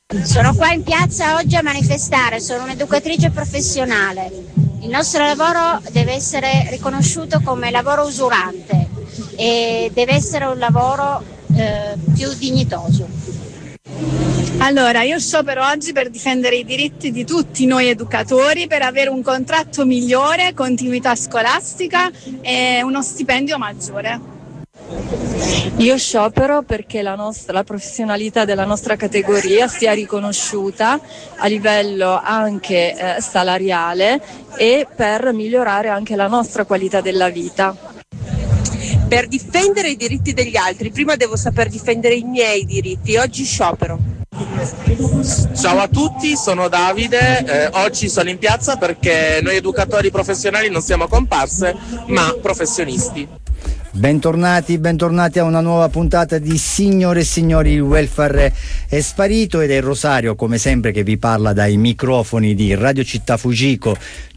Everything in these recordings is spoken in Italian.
Sono qua in piazza oggi a manifestare, sono un'educatrice professionale. Il nostro lavoro deve essere riconosciuto come lavoro usurante e deve essere un lavoro più dignitoso. Allora, io sciopero oggi per difendere i diritti di tutti noi educatori, per avere un contratto migliore, continuità scolastica e uno stipendio maggiore. Io sciopero perché la professionalità della nostra categoria sia riconosciuta a livello anche salariale e per migliorare anche la nostra qualità della vita. Per difendere i diritti degli altri, prima devo saper difendere i miei diritti. Oggi sciopero. Ciao a tutti, sono Davide, oggi sono in piazza perché noi educatori professionali non siamo comparse, ma professionisti. Bentornati a una nuova puntata di Signore e Signori, il welfare è sparito, ed è Rosario come sempre che vi parla dai microfoni di Radio Città Fugico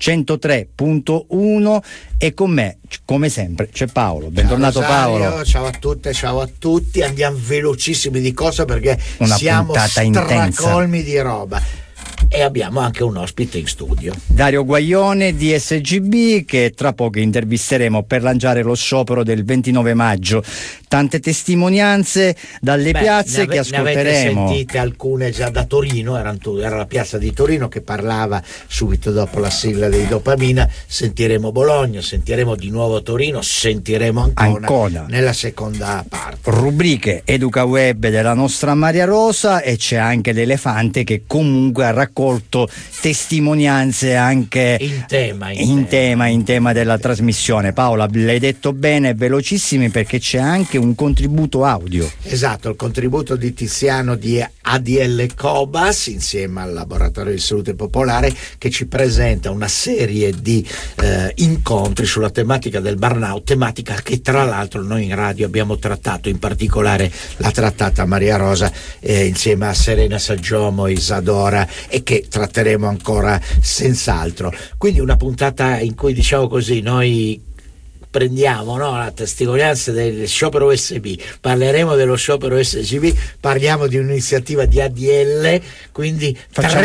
103.1 e con me come sempre c'è Paolo. Bentornato. Ciao Rosario, Paolo. Ciao a tutte, ciao a tutti. Andiamo velocissimi di cosa perché una siamo stracolmi intensa di roba. E abbiamo anche un ospite in studio, Dario Guaglione di SGB, che tra poco intervisteremo per lanciare lo sciopero del 29 maggio. Tante testimonianze dalle piazze che ascolteremo. Ne avete sentite alcune già da Torino, era la piazza di Torino che parlava subito dopo la sigla dei Dopamina. Sentiremo Bologna, sentiremo di nuovo Torino, sentiremo Ancona nella seconda parte. Rubriche Educa Web della nostra Maria Rosa, e c'è anche l'Elefante che comunque ha raccolto testimonianze anche in tema della trasmissione. Paola, l'hai detto bene, velocissimi, perché c'è anche un contributo audio. Esatto, il contributo di Tiziano di ADL Cobas insieme al Laboratorio di Salute Popolare, che ci presenta una serie di incontri sulla tematica del burnout, tematica che tra l'altro noi in radio abbiamo trattato, in particolare l'ha trattata Maria Rosa insieme a Serena Saggiomo, Isadora, e che tratteremo ancora senz'altro. Quindi una puntata in cui, diciamo così, noi prendiamo la testimonianza del sciopero USB, parleremo dello sciopero SGB, parliamo di un'iniziativa di ADL, quindi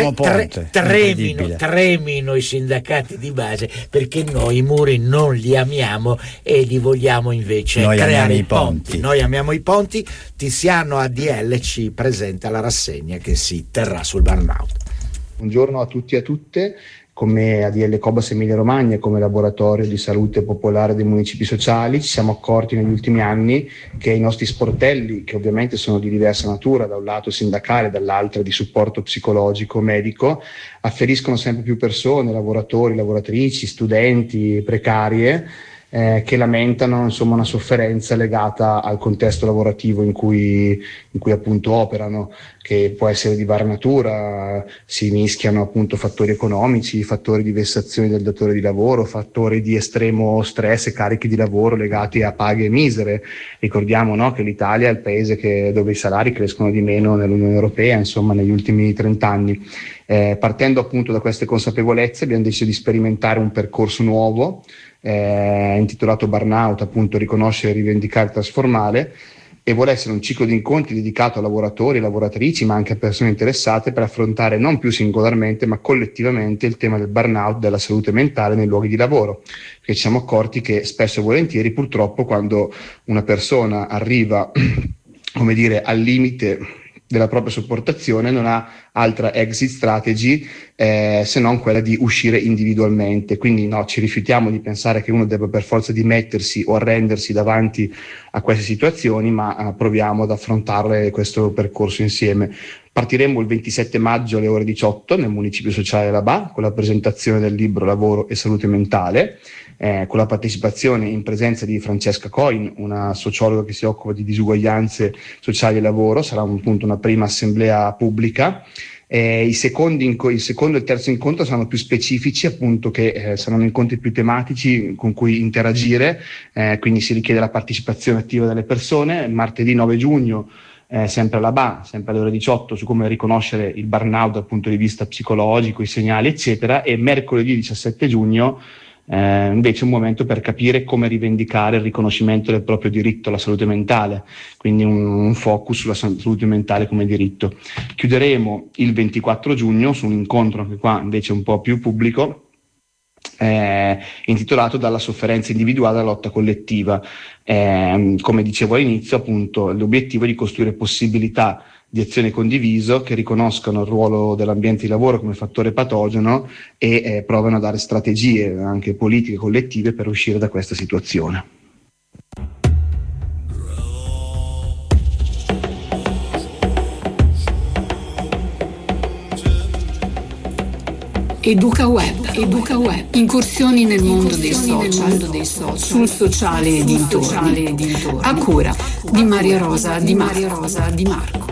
tremino i sindacati di base, perché noi i muri non li amiamo e li vogliamo invece creare i ponti. Noi amiamo i ponti. Tiziano ADL ci presenta la rassegna che si terrà sul burnout. Buongiorno a tutti e a tutte. Come ADL Cobas Emilia Romagna e come laboratorio di salute popolare dei municipi sociali ci siamo accorti negli ultimi anni che i nostri sportelli, che ovviamente sono di diversa natura, da un lato sindacale, dall'altro di supporto psicologico, medico, afferiscono sempre più persone, lavoratori, lavoratrici, studenti, precarie, che lamentano una sofferenza legata al contesto lavorativo in cui appunto operano, che può essere di varia natura. Si mischiano appunto fattori economici, fattori di vessazione del datore di lavoro, fattori di estremo stress e carichi di lavoro legati a paghe misere. Ricordiamo che l'Italia è il paese dove i salari crescono di meno nell'Unione Europea, negli ultimi 30 anni. Partendo appunto da queste consapevolezze abbiamo deciso di sperimentare un percorso nuovo intitolato Burnout, appunto riconoscere, rivendicare, trasformare, e vuole essere un ciclo di incontri dedicato a lavoratori e lavoratrici, ma anche a persone interessate, per affrontare non più singolarmente ma collettivamente il tema del burnout, della salute mentale nei luoghi di lavoro, perché ci siamo accorti che spesso e volentieri, purtroppo, quando una persona arriva al limite della propria sopportazione, non ha altra exit strategy se non quella di uscire individualmente. Quindi ci rifiutiamo di pensare che uno debba per forza dimettersi o arrendersi davanti a queste situazioni, ma proviamo ad affrontarle, questo percorso insieme. Partiremo il 27 maggio alle ore 18 nel municipio sociale La Ba con la presentazione del libro Lavoro e Salute Mentale, con la partecipazione in presenza di Francesca Coin, una sociologa che si occupa di disuguaglianze sociali e lavoro. Sarà appunto una prima assemblea pubblica. Il secondo e il terzo incontro saranno più specifici, appunto, che saranno incontri più tematici con cui interagire, quindi si richiede la partecipazione attiva delle persone. Martedì 9 giugno sempre alla BA, sempre alle ore 18, su come riconoscere il burnout dal punto di vista psicologico, i segnali eccetera, e mercoledì 17 giugno invece è un momento per capire come rivendicare il riconoscimento del proprio diritto alla salute mentale, quindi un focus sulla salute mentale come diritto. Chiuderemo il 24 giugno su un incontro anche qua invece un po' più pubblico, intitolato Dalla sofferenza individuale alla lotta collettiva. Come dicevo all'inizio, appunto, l'obiettivo è di costruire possibilità di azione condiviso che riconoscano il ruolo dell'ambiente di lavoro come fattore patogeno e provano a dare strategie anche politiche collettive per uscire da questa situazione. Educa Web, incursioni nel mondo dei social, sul sociale e dintorni, a cura di Maria Rosa Di Marco.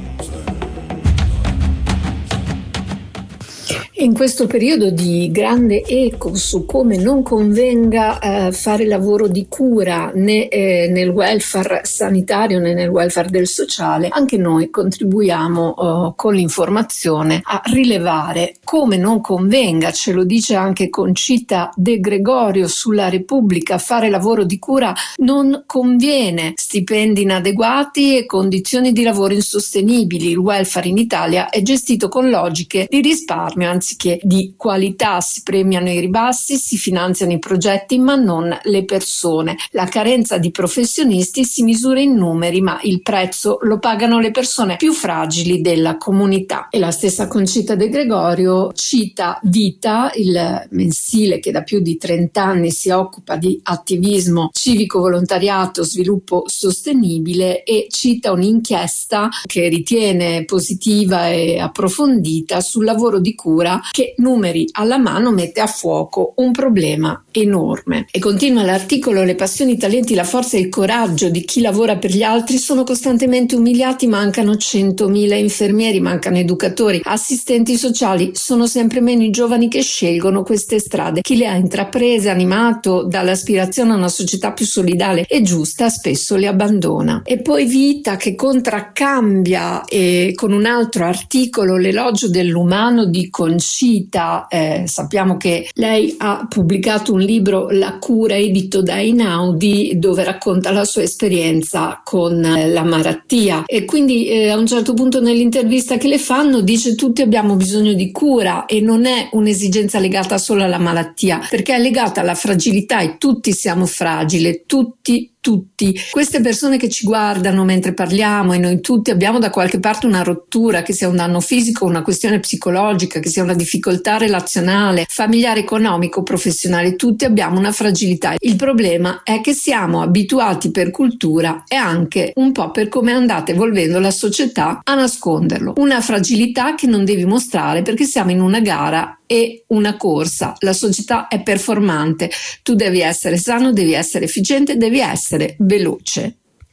In questo periodo di grande eco su come non convenga fare lavoro di cura né nel welfare sanitario né nel welfare del sociale, anche noi contribuiamo con l'informazione a rilevare come non convenga, ce lo dice anche Concita De Gregorio sulla Repubblica, fare lavoro di cura non conviene, stipendi inadeguati e condizioni di lavoro insostenibili. Il welfare in Italia è gestito con logiche di risparmio, anziché di qualità. Si premiano i ribassi, si finanziano i progetti, ma non le persone. La carenza di professionisti si misura in numeri, ma il prezzo lo pagano le persone più fragili della comunità. E la stessa Concita De Gregorio cita Vita, il mensile che da più di 30 anni si occupa di attivismo civico, volontariato, sviluppo sostenibile, e cita un'inchiesta che ritiene positiva e approfondita sul lavoro di cura che, numeri alla mano, mette a fuoco un problema enorme. E continua l'articolo: le passioni, i talenti, la forza e il coraggio di chi lavora per gli altri sono costantemente umiliati, mancano 100.000 infermieri, mancano educatori, assistenti sociali, sono sempre meno i giovani che scelgono queste strade. Chi le ha intraprese, animato dall'aspirazione a una società più solidale e giusta, spesso le abbandona. E poi Vita che contraccambia con un altro articolo l'elogio dell'umano di Concita. Sappiamo che lei ha pubblicato un libro, La cura, edito da Einaudi, dove racconta la sua esperienza con la malattia, e quindi a un certo punto nell'intervista che le fanno dice: tutti abbiamo bisogno di cura, e non è un'esigenza legata solo alla malattia, perché è legata alla fragilità, e tutti siamo fragili, tutti. Queste persone che ci guardano mentre parliamo, e noi tutti abbiamo da qualche parte una rottura, che sia un danno fisico, una questione psicologica, che sia una difficoltà relazionale, familiare, economico, professionale, tutti abbiamo una fragilità. Il problema è che siamo abituati per cultura e anche un po' per come è andata evolvendo la società a nasconderlo. Una fragilità che non devi mostrare perché siamo in una gara e una corsa. La società è performante, tu devi essere sano, devi essere efficiente, devi essere veloce.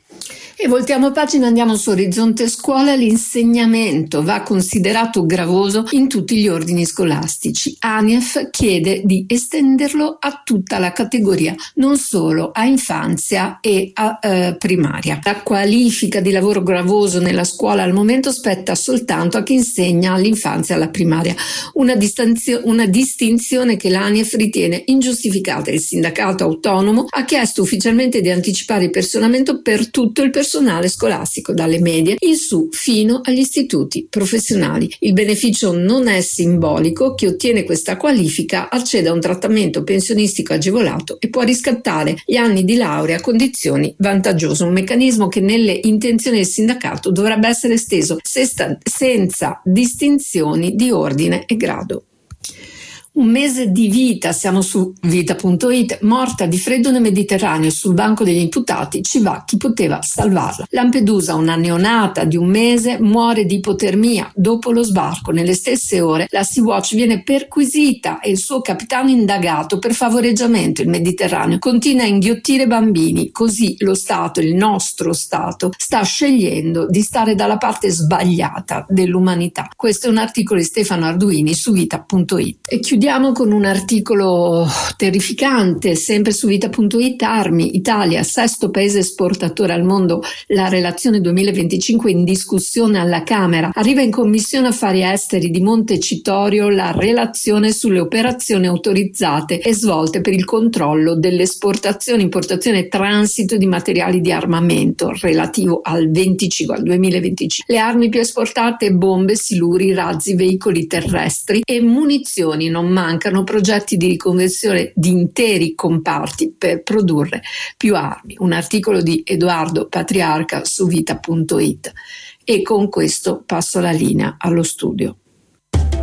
E voltiamo pagina, andiamo su Orizzonte Scuola. L'insegnamento va considerato gravoso in tutti gli ordini scolastici. ANIEF chiede di estenderlo a tutta la categoria, non solo a infanzia e a primaria. La qualifica di lavoro gravoso nella scuola al momento spetta soltanto a chi insegna all'infanzia e alla primaria, una distinzione che l'ANIEF ritiene ingiustificata. Il sindacato autonomo ha chiesto ufficialmente di anticipare il pensionamento per tutto il personale scolastico, dalle medie in su fino agli istituti professionali. Il beneficio non è simbolico: chi ottiene questa qualifica accede a un trattamento pensionistico agevolato e può riscattare gli anni di laurea a condizioni vantaggiose, un meccanismo che nelle intenzioni del sindacato dovrebbe essere esteso senza distinzioni di ordine e grado. Un mese di vita, siamo su vita.it, morta di freddo nel Mediterraneo, sul banco degli imputati ci va chi poteva salvarla. Lampedusa, una neonata di un mese muore di ipotermia dopo lo sbarco. Nelle stesse ore la Sea-Watch viene perquisita e il suo capitano indagato per favoreggiamento. Il Mediterraneo continua a inghiottire bambini, così lo Stato, il nostro Stato, sta scegliendo di stare dalla parte sbagliata dell'umanità. Questo è un articolo di Stefano Arduini su vita.it. E chiudiamo Chiudiamo con un articolo terrificante, sempre su Vita.it. Armi, Italia, sesto paese esportatore al mondo, la relazione 2025 in discussione alla Camera. Arriva in Commissione Affari Esteri di Montecitorio la relazione sulle operazioni autorizzate e svolte per il controllo dell'esportazione, importazione e transito di materiali di armamento relativo al 2025. Le armi più esportate: bombe, siluri, razzi, veicoli terrestri e munizioni. Non mancano progetti di riconversione di interi comparti per produrre più armi. Un articolo di Edoardo Patriarca su Vita.it. E con questo passo la linea allo studio.